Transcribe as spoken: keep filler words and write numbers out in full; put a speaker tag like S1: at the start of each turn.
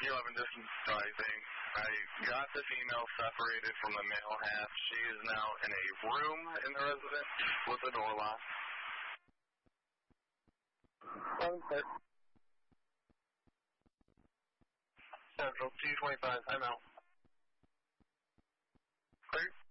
S1: eleven, just advising. I got this email separated from the male half. She is now in a room in the residence with the door locked.
S2: Seven six. Central two twenty-five. I'm out.
S1: Clear.